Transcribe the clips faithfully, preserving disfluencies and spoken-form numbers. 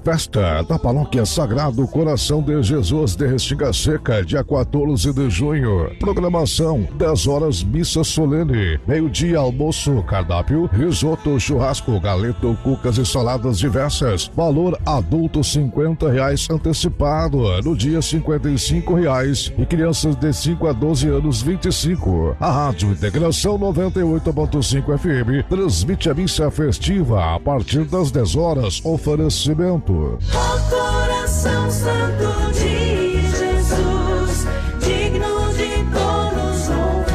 Festa da Paróquia Sagrado Coração de Jesus de Restinga Seca, dia quatorze de junho. Programação: dez horas, missa solene. Meio-dia, almoço, cardápio, risoto, churrasco, galeto, cucas e saladas diversas. Valor adulto cinquenta reais antecipado. No dia cinquenta e cinco reais. E crianças de cinco a doze anos vinte e cinco. A Rádio Integração noventa e oito ponto cinco F M transmite a missa festiva a partir das dez horas. Oferecimento: O coração santo de Jesus, digno de todos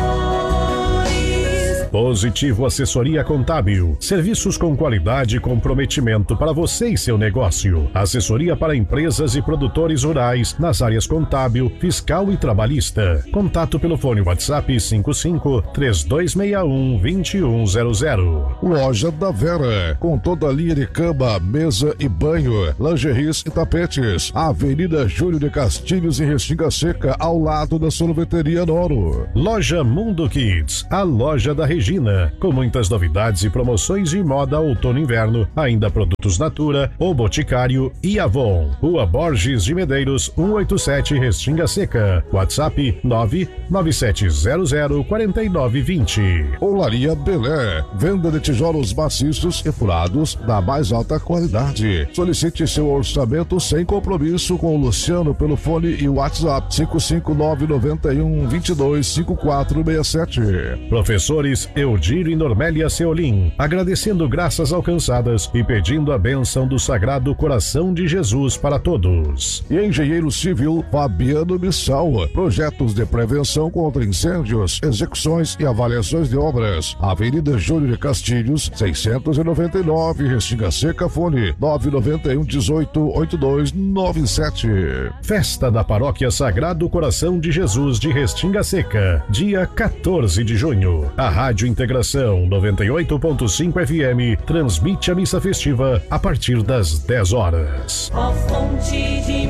louvores. Positivo Assessoria Contábil. Serviços com qualidade e comprometimento para você e seu negócio. Assessoria para empresas e produtores rurais nas áreas contábil, fiscal e trabalhista. Contato pelo fone WhatsApp cinco cinco, três dois seis um, dois um zero zero. Loja da Vera, com toda a linha de cama, mesa e banho, lingeries e tapetes. Avenida Júlio de Castilhos, em Restinga Seca, ao lado da Sorveteria Noro. Loja Mundo Kids, a loja da Regina, com muitas novidades e promoções de moda outono e inverno, ainda produtos Natura, O Boticário e Avon. Rua Borges de Medeiros, cento e oitenta e sete, Restinga Seca. WhatsApp nove nove sete zero zero quatro nove dois zero. Olaria Belé, venda de tijolos maciços e furados da mais alta qualidade. Solicite seu orçamento sem compromisso com o Luciano pelo fone e WhatsApp cinco cinco nove nove um, dois dois cinco quatro seis sete. Professores Eudírio e Normélia Seolim, agradecendo graças alcançadas e pedindo a bênção do Sagrado Coração de Jesus para todos. E engenheiro civil Fabiano Missal, projetos de prevenção contra incêndios, execuções e avaliações de obras. Avenida Júlio de Castilhos, seiscentos e noventa e nove, Restinga Seca, fone nove nove um, dezoito, oitenta e dois, noventa e sete. Festa da Paróquia Sagrado Coração de Jesus de Restinga Seca, dia quatorze de junho. A Rádio Integração noventa e oito ponto cinco F M transmite a missa festiva a partir das dez horas. Ó fonte de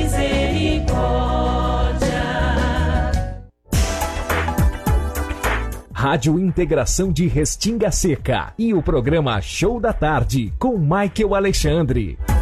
misericórdia. Rádio Integração de Restinga Seca e o programa Show da Tarde com Michael Alexandre.